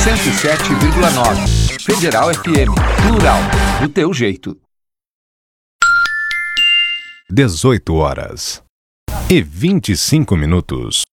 107,9. Federal FM. Plural. Do teu jeito. 18 horas e 25 minutos.